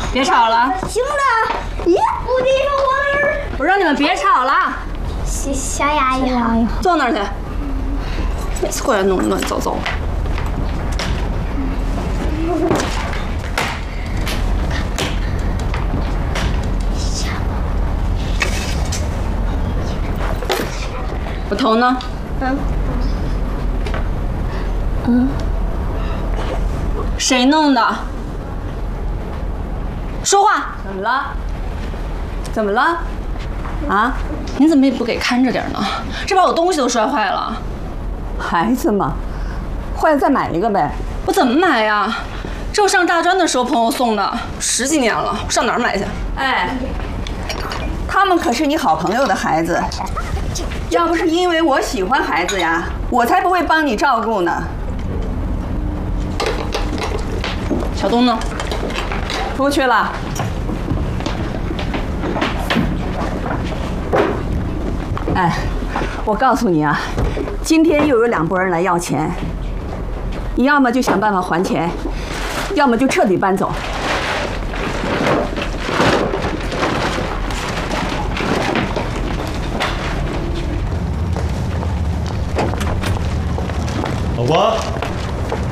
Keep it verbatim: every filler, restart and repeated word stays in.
别吵了。 行了，咦，我地方我那儿。 我让你们别吵了。 小小阿姨好， 坐那儿去。每次过来弄乱糟糟。我头呢？嗯。嗯。谁弄的？说话！怎么了？怎么了？啊？你怎么也不给看着点呢？这把我东西都摔坏了。 孩子嘛，坏了再买一个呗。 我怎么买呀？这我上大专的时候朋友送的，十几年了，上哪儿买去？ 哎，他们可是你好朋友的孩子，要不是因为我喜欢孩子呀，我才不会帮你照顾呢。 小东呢？ 出去了。哎，我告诉你啊，今天又有两拨人来要钱，你要么就想办法还钱，要么就彻底搬走。 老婆。